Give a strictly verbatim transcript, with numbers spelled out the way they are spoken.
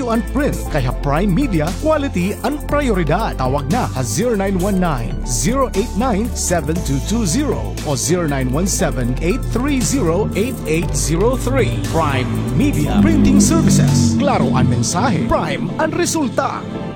video and print. Kaya Prime Media, quality ang prioridad. Tawag na sa zero nine one nine, zero eight nine, seven two two zero o zero nine one seven, eight three zero, eight eight zero three. Prime Media Printing Services. Klaro ang mensahe, Prime ang resulta.